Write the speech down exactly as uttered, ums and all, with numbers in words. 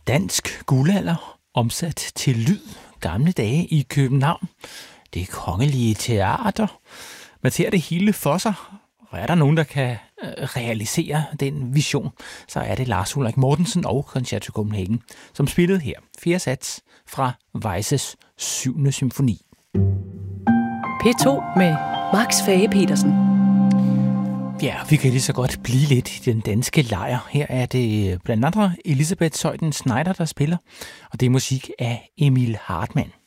Dansk guldalder omsat til lyd. Gamle dage i København. Det kongelige teater. Man ser det hele for sig. Og er der nogen, der kan realisere den vision, så er det Lars Ulrik Mortensen og Concerto Copenhagen, som spillede her fjerde sats fra Weisses syvende symfoni. P to med Max Fage-Petersen. Ja, vi kan lige så godt blive lidt i den danske lejr. Her er det blandt andre Elisabeth Zeuthen Schneider, der spiller, og det er musik af Emil Hartmann.